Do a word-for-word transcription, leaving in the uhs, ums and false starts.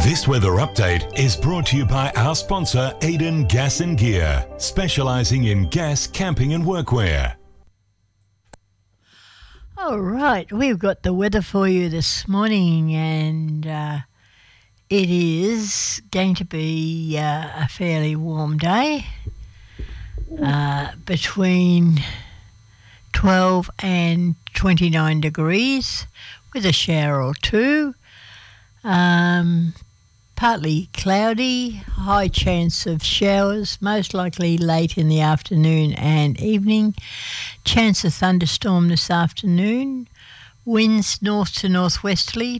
This weather update is brought to you by our sponsor, Aiden Gas and Gear, specialising in gas, camping and workwear. All right, we've got the weather for you this morning, and uh, it is going to be uh, a fairly warm day, uh, between twelve and twenty-nine degrees, with a shower or two. Um, partly cloudy, high chance of showers, most likely late in the afternoon and evening. Chance of thunderstorm this afternoon. Winds north to northwesterly,